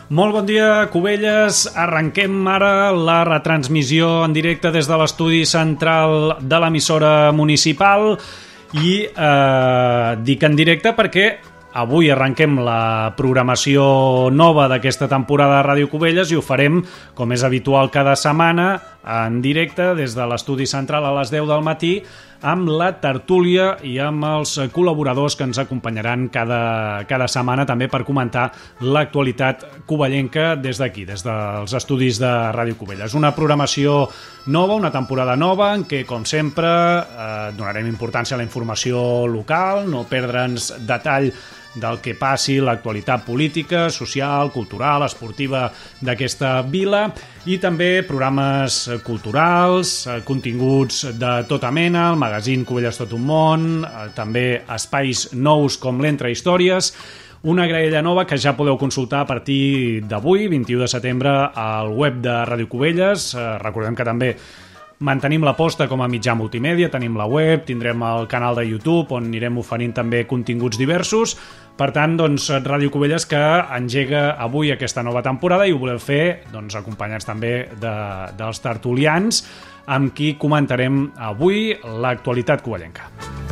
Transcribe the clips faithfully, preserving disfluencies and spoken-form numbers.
Molt bon dia, Cubelles. Arrenquem ara la retransmissió en directe des de l'estudi central de l'emissora municipal i eh, dic en directe perquè avui arrenquem la programació nova d'aquesta temporada de Ràdio Cubelles i ho farem, com és habitual cada setmana, en directe des de l'estudi central a les deu del matí amb la tertúlia i amb els col·laboradors que ens acompanyaran cada, cada setmana també per comentar l'actualitat cuballenca des d'aquí, des dels estudis de Ràdio Cubelles. Una programació nova, una temporada nova en què, com sempre, eh, donarem importància a la informació local, no perdre'ns detall del que passi, l'actualitat política, social, cultural, esportiva d'aquesta vila i també programes culturals, continguts de tota mena, el magazín Cubelles Tot un Món, també espais nous com l'Entre Històries, una graella nova que ja podeu consultar a partir d'avui, vint-i-u de setembre, al web de Ràdio Cubelles. Recordem que també mantenim l'aposta com a mitjà multimèdia, tenim la web, tindrem el canal de YouTube on anirem oferint també continguts diversos. Per tant, doncs, Ràdio Cubelles que engega avui aquesta nova temporada i ho volem fer doncs, acompanyats també de, dels tertulians amb qui comentarem avui l'actualitat cuballenca.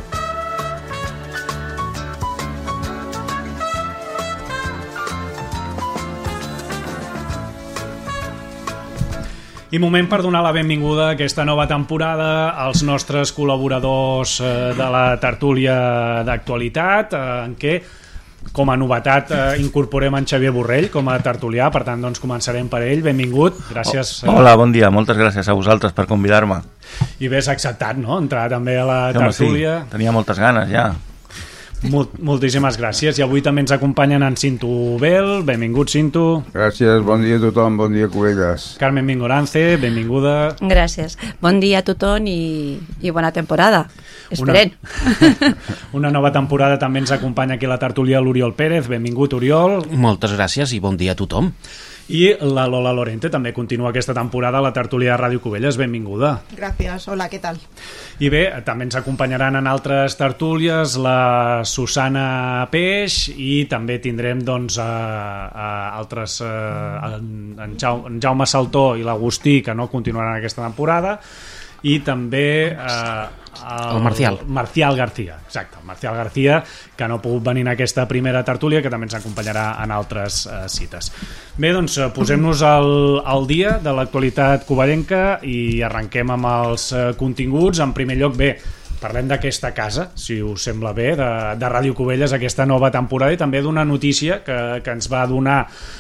I moment per donar la benvinguda a aquesta nova temporada als nostres col·laboradors de la tertúlia d'actualitat, en què, com a novetat, incorporem en Xavier Borrell com a tertulià, per tant, doncs, començarem per ell. Benvingut, gràcies. Hola, bon dia, moltes gràcies a vosaltres per convidar-me. I bé, s'ha acceptat, no?, entrar també a la tertúlia. Sí, tenia moltes ganes, ja. Molt, moltíssimes gràcies. I avui també ens acompanyen en Cinto Bel. Benvingut, Cinto. Gràcies, bon dia a tothom, bon dia, Cubelles. Carmen Mingorance, benvinguda. Gràcies. Bon dia a tothom i, i bona temporada. Esperem. Una, una nova temporada també ens acompanya aquí a la tertúlia l'Oriol Pérez. Benvingut, Oriol. Moltes gràcies i bon dia a tothom. I la Lola Lorente també continua aquesta temporada a la tertúlia de Ràdio Cubelles. Benvinguda. Gràcies, hola, què tal? I bé, també ens acompanyaran en altres tertúlies la Susana Peix i també tindrem doncs a, a altres a, en, en Jaume Saltó i l'Agustí que no continuaran aquesta temporada i també eh, el, el Marcial. Marcial García, exacte, el Marcial García, que no ha pogut venir en aquesta primera tertúlia, que també ens acompanyarà en altres eh, cites. Bé, doncs posem-nos al, al dia de l'actualitat cuballenca i arrenquem amb els eh, continguts. En primer lloc, bé, parlem d'aquesta casa, si us sembla bé, de, de Ràdio Cubelles, aquesta nova temporada, i també d'una notícia que, que ens va donar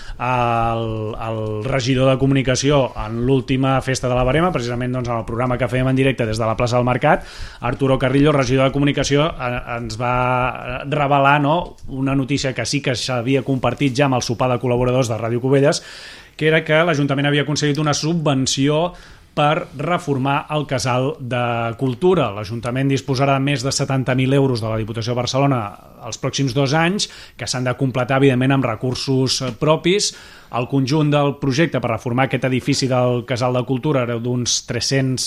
el, el regidor de comunicació en l'última festa de la Verema, precisament doncs, en el programa que fèiem en directe des de la plaça del Mercat. Arturo Carrillo, regidor de comunicació, ens va revelar, no?, una notícia que sí que s'havia compartit ja amb el sopar de col·laboradors de Ràdio Cubelles, que era que l'Ajuntament havia aconseguit una subvenció per reformar el Casal de Cultura. L'Ajuntament disposarà de més de setanta mil euros de la Diputació de Barcelona els pròxims dos anys, que s'han de completar, evidentment, amb recursos propis. El conjunt del projecte per reformar aquest edifici del Casal de Cultura era d'uns tres-cents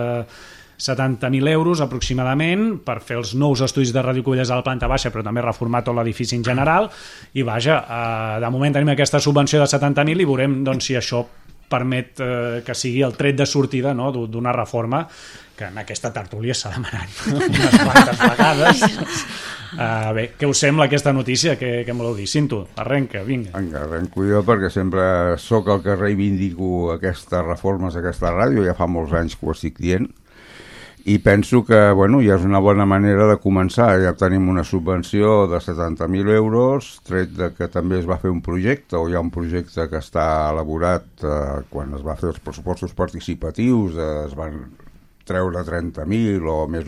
setanta mil euros aproximadament per fer els nous estudis de Ràdio Cubelles a la planta baixa, però també reformar tot l'edifici en general. I vaja, eh, de moment tenim aquesta subvenció de setanta mil i veurem doncs, si això permet eh, que sigui el tret de sortida, no?, d'una reforma que en aquesta tertúlia s'ha demanat unes quantes vegades. Uh, bé, què us sembla aquesta notícia? Què, què em voleu dir? Cinto, arrenca, vinga. Vinga, arrenco jo perquè sempre sóc el que reivindico aquestes reformes d'aquesta ràdio, ja fa molts anys que ho estic dient, i penso que, bueno, ja és una bona manera de començar. Ja tenim una subvenció de setanta mil euros, tret de que també es va fer un projecte, o hi ha un projecte que està elaborat eh, quan es va fer els pressupostos participatius, eh, es van treure trenta mil o més